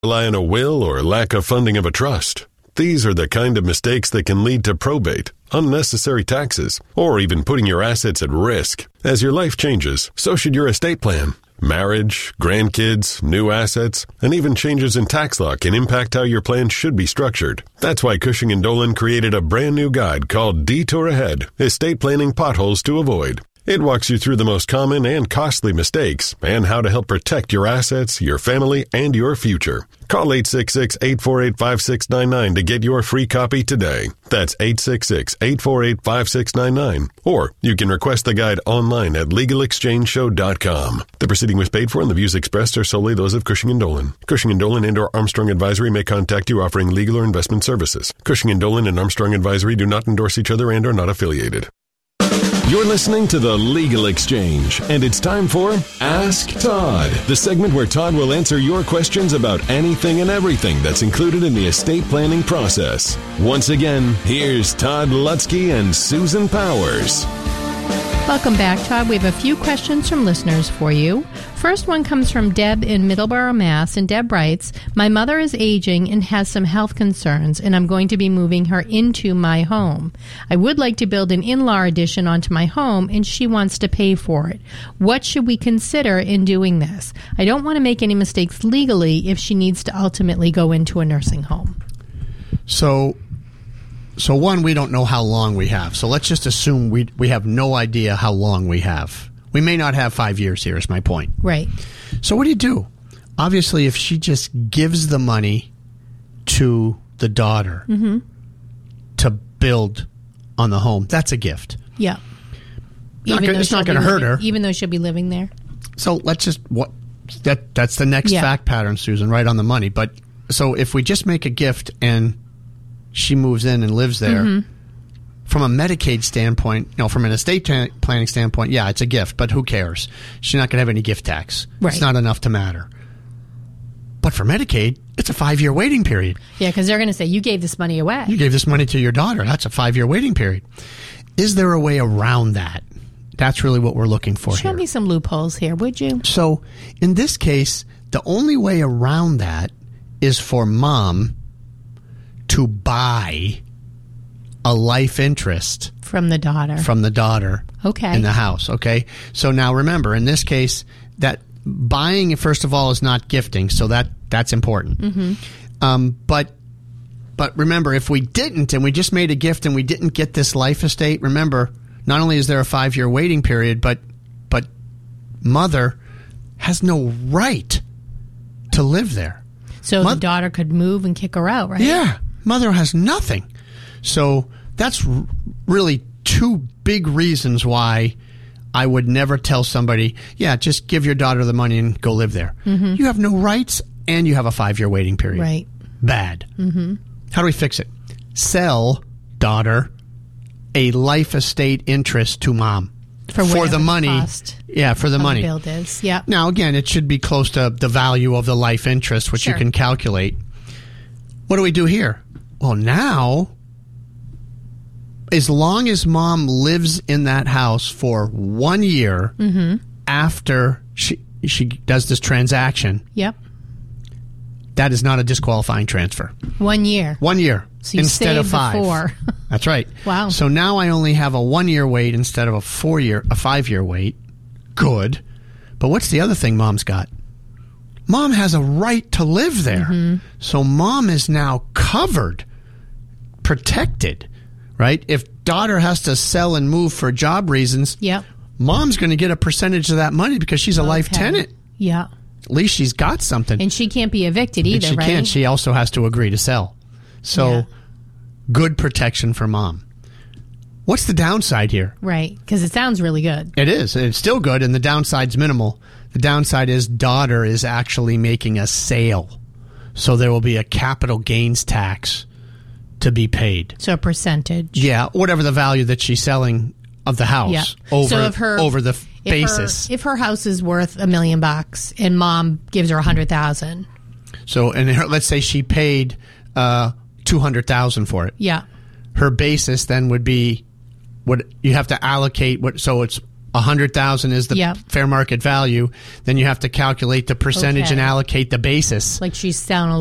rely on a will or lack of funding of a trust. These are the kind of mistakes that can lead to probate, unnecessary taxes, or even putting your assets at risk. As your life changes, so should your estate plan. Marriage, grandkids, new assets, and even changes in tax law can impact how your plan should be structured. That's why Cushing & Dolan created a brand new guide called Detour Ahead, Estate Planning Potholes to Avoid. It walks you through the most common and costly mistakes and how to help protect your assets, your family, and your future. Call 866-848-5699 to get your free copy today. That's 866-848-5699. Or you can request the guide online at LegalExchangeShow.com. The proceeding was paid for and the views expressed are solely those of Cushing & Dolan. Cushing & Dolan and/or Armstrong Advisory may contact you offering legal or investment services. Cushing & Dolan and Armstrong Advisory do not endorse each other and are not affiliated. You're listening to The Legal Exchange, and it's time for Ask Todd, the segment where Todd will answer your questions about anything and everything that's included in the estate planning process. Once again, here's Todd Lutzke and Susan Powers. Welcome back, Todd. We have a few questions from listeners for you. First one comes from Deb in Middleborough, Mass. And Deb writes, my mother is aging and has some health concerns, and I'm going to be moving her into my home. I would like to build an in-law addition onto my home, and she wants to pay for it. What should we consider in doing this? I don't want to make any mistakes legally if she needs to ultimately go into a nursing home. So one, we don't know how long we have. So let's just assume we have no idea how long we have. We may not have 5 years here is my point. Right. So what do? Obviously, if she just gives the money to the daughter to build on the home, that's a gift. Yeah. It's not going to hurt her. Even though she'll be living there. So let's just, that's the next fact pattern, Susan, right on the money. But so if we just make a gift and she moves in and lives there, from a Medicaid standpoint, from an estate planning standpoint, yeah, it's a gift, but who cares? She's not going to have any gift tax. Right. It's not enough to matter. But for Medicaid, it's a 5-year waiting period. Yeah, because they're going to say, you gave this money away. You gave this money to your daughter. That's a 5-year waiting period. Is there a way around that? That's really what we're looking for here. Show me some loopholes here, would you? So, in this case, the only way around that is for mom to buy a life interest from the daughter. Okay. In the house, okay? So now remember, in this case, that buying, first of all, is not gifting, so that's important. But remember, if we didn't, and we just made a gift and we didn't get this life estate, remember, not only is there a 5-year waiting period, but mother has no right to live there. So the daughter could move and kick her out, right? Yeah. Mother has nothing. So that's really two big reasons why I would never tell somebody, just give your daughter the money and go live there. You have no rights and you have a 5-year waiting period. Right. Bad. How do we fix it? Sell, daughter, a life estate interest to mom. For the money. Cost for the money. The build is. Yeah. Now, again, it should be close to the value of the life interest, which you can calculate. What do we do here? Well, now, as long as mom lives in that house for 1 year after she does this transaction, that is not a disqualifying transfer. 1 year. 1 year so you instead of 5. Before. That's right. Wow. So now I only have a 1-year wait instead of a 5-year wait. Good. But what's the other thing mom's got? Mom has a right to live there. So mom is now covered, protected, right? If daughter has to sell and move for job reasons, mom's going to get a percentage of that money because she's a life tenant. Yeah. At least she's got something. And she can't be evicted either, and she can't. She also has to agree to sell. So good protection for mom. What's the downside here? Right, because it sounds really good. It is. It's still good, and the downside's minimal. The downside is daughter is actually making a sale. So there will be a capital gains tax to be paid. So a percentage. Yeah, whatever the value that she's selling of the house over the basis. If her house is worth $1 million and mom gives her $100,000. So, let's say she paid $200,000 for it. Yeah. Her basis then would be what you have to allocate. So it's $100,000 is the fair market value, then you have to calculate the percentage and allocate the basis. Like she's down